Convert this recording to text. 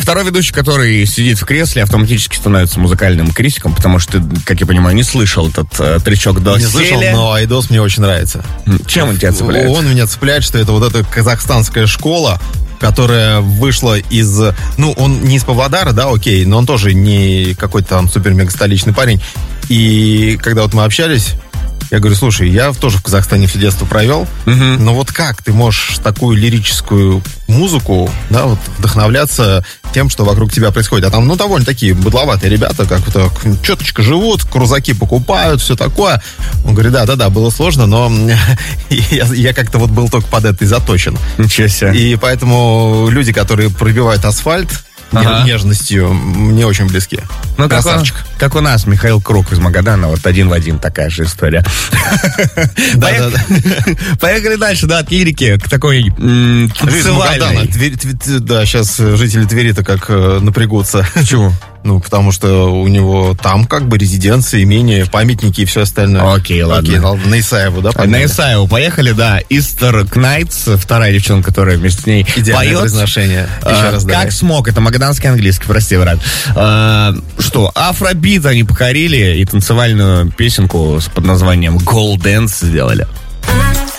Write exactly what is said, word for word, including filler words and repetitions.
второй ведущий, который сидит в кресле, автоматически становится музыкальным критиком, потому что, как я понимаю, не слышал этот э, тречок до Не слышал, но Айдос мне очень нравится. Чем он тебя цепляет? Он меня цепляет, что это вот эта казахстанская школа, которая вышла из... Ну, он не из Павлодара, да, окей, но он тоже не какой-то там супер-мега-столичный парень. И когда вот мы общались, я говорю, слушай, я тоже в Казахстане все детство провел, угу. но вот как ты можешь такую лирическую музыку, да, вот вдохновляться тем, что вокруг тебя происходит? А там, ну, довольно такие быдловатые ребята, как вот четочка живут, крузаки покупают, все такое. Он говорит, да-да-да, было сложно, но я, я как-то вот был только под это и заточен. Ничего себе. И поэтому люди, которые пробивают асфальт, ага. нежностью, мне очень близки. Ну, красавчик. Как, как у нас, Михаил Круг из Магадана, вот один в один такая же история. Поехали дальше, да, от лирики к такой танцевальной. Да, сейчас жители Твери-то как напрягутся. Почему? Ну, потому что у него там как бы резиденция, имение, памятники и все остальное. Окей, ладно. Окей, на Исаеву, да? Погнали? На Исаеву поехали, да. Истер Кнайтс, вторая девчонка, которая вместе с ней идеальное поет. произношение. Еще а, раз, как смог, это магаданский английский, прости, брат. А, что, афробит они покорили и танцевальную песенку под названием Gold Dance сделали.